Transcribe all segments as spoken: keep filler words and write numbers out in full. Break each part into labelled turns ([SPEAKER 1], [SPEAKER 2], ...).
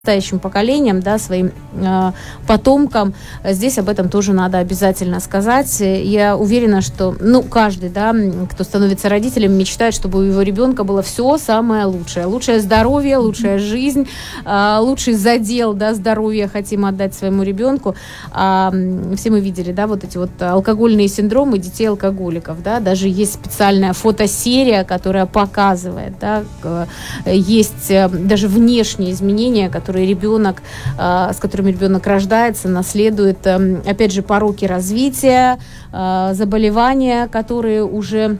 [SPEAKER 1] настоящим поколением, да, своим э, потомкам. Здесь об этом тоже надо обязательно сказать. Я уверена, что, ну, каждый, да, кто становится родителем, мечтает, чтобы у его ребенка было все самое лучшее. Лучшее здоровье, лучшая жизнь, э, лучший задел, да, здоровья хотим отдать своему ребенку. А, все мы видели, да, вот эти вот алкогольные синдромы детей-алкоголиков, да, даже есть специальная фотосерия, которая показывает, да, есть даже внешние изменения, которые ребенок, с которыми ребенок рождается, наследует, опять же, пороки развития, заболевания, которые уже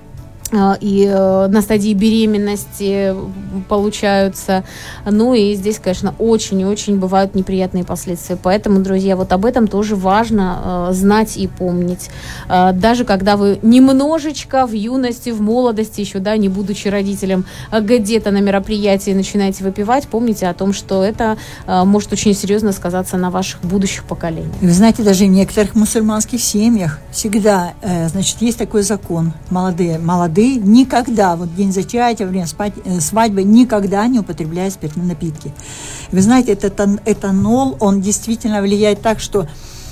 [SPEAKER 1] и на стадии беременности получаются. Ну и здесь, конечно, очень и очень бывают неприятные последствия. Поэтому, друзья, вот об этом тоже важно э, знать и помнить. Э, даже когда вы немножечко в юности, в молодости, еще, да, не будучи родителем, где-то на мероприятии начинаете выпивать, помните о том, что это э, может очень серьезно сказаться на ваших будущих поколениях.
[SPEAKER 2] Вы знаете, даже в некоторых мусульманских семьях всегда, э, значит, есть такой закон. Молодые, молодые никогда, вот день зачатия, время свадьбы, никогда не употребляют спиртные напитки. Вы знаете, этот этанол, он действительно влияет так, что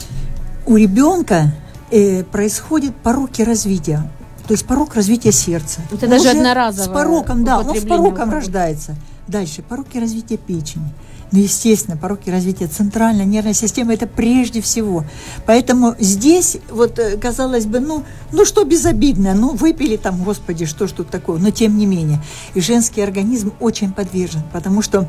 [SPEAKER 2] у ребенка э, происходят пороки развития. То есть порок развития сердца.
[SPEAKER 1] Это он даже одноразовое.
[SPEAKER 2] С пороком, да, он с пороком рождается. Дальше, пороки развития печени. Ну, естественно, пороки развития центральной нервной системы – это прежде всего. Поэтому здесь, вот, казалось бы, ну, ну что безобидно, ну, выпили там, господи, что ж тут такое, но тем не менее. И женский организм очень подвержен, потому что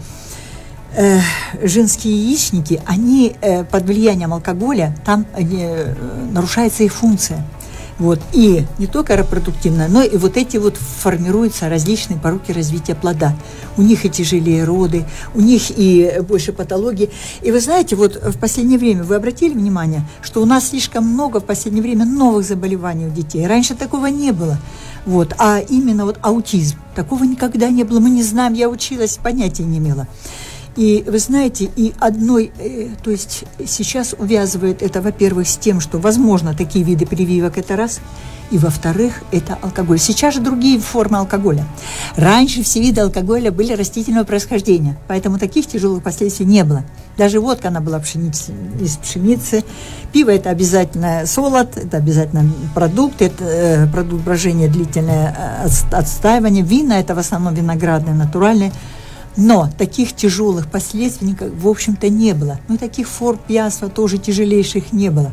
[SPEAKER 2] э, женские яичники, они э, под влиянием алкоголя, там э, нарушается их функция. Вот. И не только репродуктивно, но и вот эти вот формируются различные пороки развития плода. У них и тяжелее роды, у них и больше патологий. И вы знаете, вот в последнее время вы обратили внимание, что у нас слишком много в последнее время новых заболеваний у детей. Раньше такого не было. Вот. А именно вот аутизм. Такого никогда не было. Мы не знаем, я училась, понятия не имела. И вы знаете, и одной, э, то есть сейчас увязывает это, во-первых, с тем, что, возможно, такие виды прививок – это раз, и, во-вторых, это алкоголь. Сейчас же другие формы алкоголя. Раньше все виды алкоголя были растительного происхождения, поэтому таких тяжелых последствий не было. Даже водка, она была пшениц, из пшеницы, пиво – это обязательно солод, это обязательно продукт, это э, продукт брожения, длительное отстаивание, вина – это в основном виноградные, натуральные. Но таких тяжелых последствий, в общем-то, не было. Ну, таких форм пьянства тоже тяжелейших не было.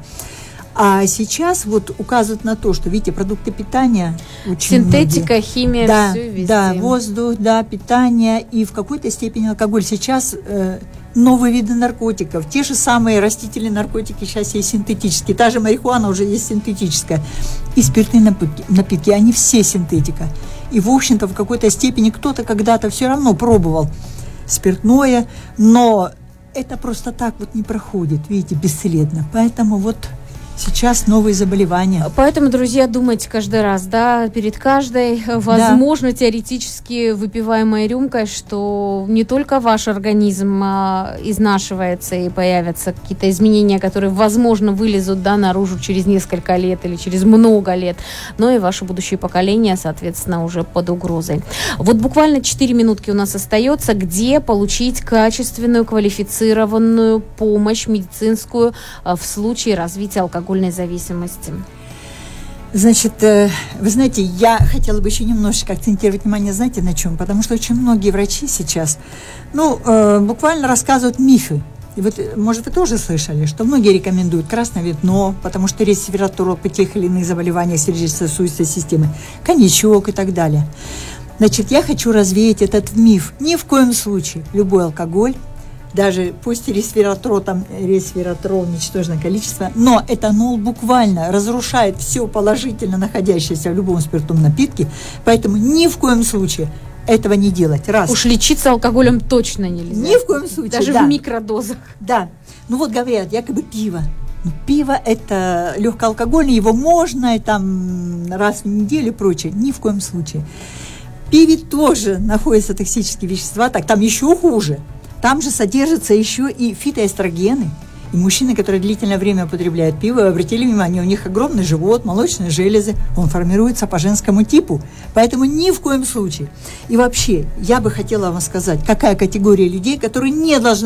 [SPEAKER 2] А сейчас вот указывают на то, что, видите, продукты питания очень
[SPEAKER 1] синтетика,
[SPEAKER 2] многие.
[SPEAKER 1] Химия,
[SPEAKER 2] да,
[SPEAKER 1] все везде.
[SPEAKER 2] Да, воздух, да, питание и в какой-то степени алкоголь. Сейчас э, новые виды наркотиков, те же самые растительные наркотики сейчас есть синтетические. Та же марихуана уже есть синтетическая. И спиртные напитки, напитки, они все синтетика. И, в общем-то, в какой-то степени кто-то когда-то все равно пробовал спиртное, но это просто так вот не проходит, видите, бесследно. Поэтому вот сейчас новые заболевания.
[SPEAKER 1] Поэтому, друзья, думайте каждый раз, да, перед каждой, возможно, да. теоретически выпиваемой рюмкой, что не только ваш организм а, изнашивается и появятся какие-то изменения, которые, возможно, вылезут, да, наружу через несколько лет или через много лет, но и ваше будущее поколение, соответственно, уже под угрозой. Вот буквально четыре минутки у нас остается, где получить качественную, квалифицированную помощь медицинскую а, в случае развития алкогольной зависимости.
[SPEAKER 2] Значит, вы знаете, я хотела бы еще немножечко акцентировать внимание, знаете, на чем? Потому что очень многие врачи сейчас, ну, э, буквально рассказывают мифы. И вот, может, вы тоже слышали, что многие рекомендуют красное вино, потому что ресвератрол при тех или иных заболеваниях сердечно-сосудистой системы, коньячок и так далее. Значит, я хочу развеять этот миф. Ни в коем случае любой алкоголь, даже пусть ресвератрол, там ресвератрол ничтожное количество, но этанол буквально разрушает все положительно находящееся в любом спиртном напитке, поэтому ни в коем случае этого не делать. Раз.
[SPEAKER 1] Уж лечиться алкоголем точно нельзя.
[SPEAKER 2] Ни в коем случае.
[SPEAKER 1] Даже да. в микродозах.
[SPEAKER 2] Да. Ну вот говорят, якобы пиво. Ну, пиво это легкоалкогольное, его можно и там раз в неделю и прочее. Ни в коем случае. В пиве тоже находятся токсические вещества, так там еще хуже. Там же содержатся еще и фитоэстрогены. И мужчины, которые длительное время употребляют пиво, вы обратили внимание, у них огромный живот, молочные железы, он формируется по женскому типу. Поэтому ни в коем случае. И вообще, я бы хотела вам сказать, какая категория людей, которые не должны